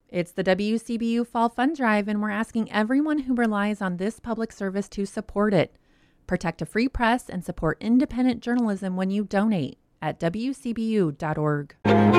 It's the WCBU Fall Fund Drive, and we're asking everyone who relies on this public service to support it. Protect a free press and support independent journalism when you donate at WCBU.org.